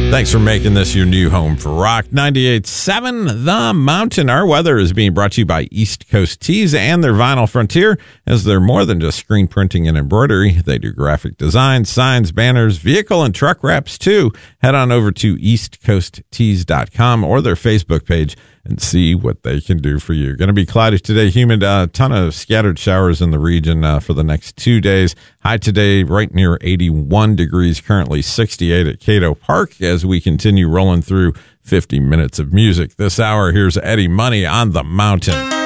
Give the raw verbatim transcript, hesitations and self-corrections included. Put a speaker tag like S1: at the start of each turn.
S1: Thanks for making this your new home for rock. ninety-eight point seven The Mountain. Our weather is being brought to you by East Coast Tees and their Vinyl Frontier, as they're more than just screen printing and embroidery. They do graphic design, signs, banners, vehicle and truck wraps too. Head on over to east coast tees dot com or their Facebook page and see what they can do for you. Going to be cloudy today, humid, a uh, ton of scattered showers in the region uh, for the next two days. High today right near eighty-one degrees, currently sixty-eight at Cato Park, as we continue rolling through fifty minutes of music. This hour, here's Eddie Money on the Mountain.